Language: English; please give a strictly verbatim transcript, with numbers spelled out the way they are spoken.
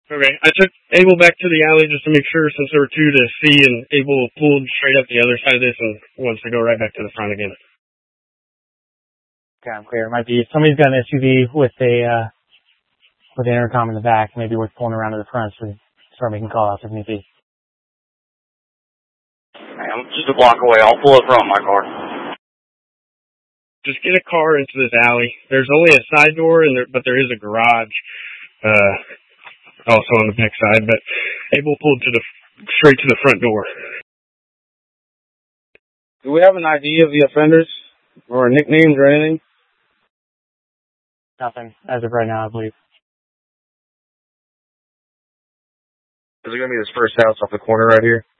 Okay, I took Abel back to the alley just to make sure, since there were two to see, and Abel pulled straight up the other side of this and wants to go right back to the front again. Okay, I'm clear. It might be somebody's got an S U V with a uh, with an intercom in the back. Maybe worth pulling around to the front so start making call outs if need be. I'm just a block away. I'll pull up front of my car. Just get a car into this alley. There's only a side door, and there, but there is a garage. Uh, also on the back side, but Abel pulled to the straight to the front door. Do we have an I D of the offenders or nicknames or anything? Nothing as of right now, I believe. Is it going to be this first house off the corner right here?